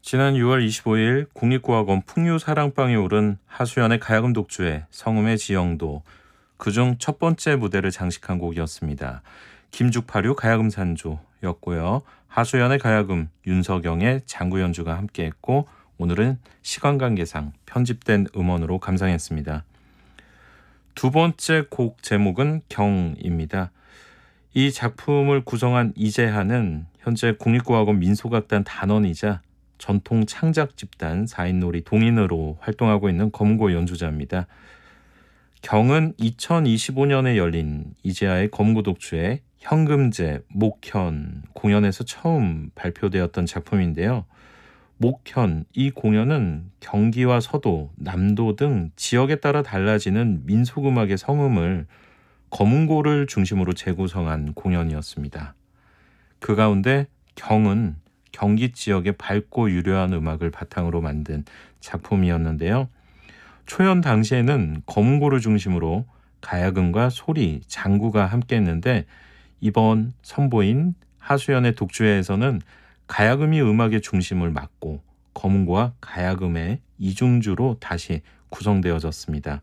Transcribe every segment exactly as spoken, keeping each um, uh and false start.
지난 유월 이십오일 국립고학원 풍류사랑방에 오른 하수연의 가야금 독주에 성음의 지영도 그중 첫 번째 무대를 장식한 곡이었습니다. 김죽파류 가야금 산조였고요. 하수연의 가야금, 윤석영의 장구 연주가 함께했고 오늘은 시간 관계상 편집된 음원으로 감상했습니다. 두 번째 곡 제목은 경입니다. 이 작품을 구성한 이재하는 현재 국립고학원 민속악단 단원이자 전통 창작 집단 사인놀이 동인으로 활동하고 있는 검고 연주자입니다. 경은 이천이십오년에 열린 이재하의 검고 독주의 현금제, 목현 공연에서 처음 발표되었던 작품인데요. 목현, 이 공연은 경기와 서도, 남도 등 지역에 따라 달라지는 민속음악의 성음을 검은고를 중심으로 재구성한 공연이었습니다. 그 가운데 경은 경기 지역의 밝고 유려한 음악을 바탕으로 만든 작품이었는데요. 초연 당시에는 검은고를 중심으로 가야금과 소리, 장구가 함께했는데 이번 선보인 하수연의 독주회에서는 가야금이 음악의 중심을 맡고 검은고와 가야금의 이중주로 다시 구성되어졌습니다.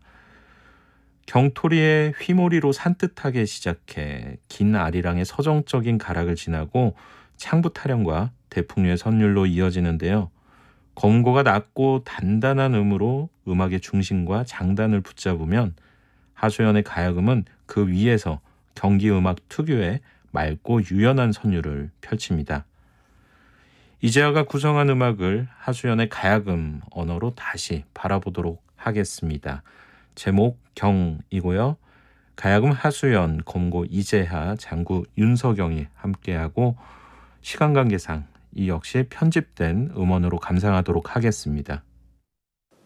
경토리의 휘몰이로 산뜻하게 시작해 긴 아리랑의 서정적인 가락을 지나고 창부 타령과 대풍류의 선율로 이어지는데요. 검은고가 낮고 단단한 음으로 음악의 중심과 장단을 붙잡으면 하수연의 가야금은 그 위에서 경기 음악 특유의 맑고 유연한 선율을 펼칩니다. 이재하가 구성한 음악을 하수연의 가야금 언어로 다시 바라보도록 하겠습니다. 제목 경이고요. 가야금 하수연, 검고 이재하, 장구 윤석영이 함께하고 시간 관계상 이 역시 편집된 음원으로 감상하도록 하겠습니다.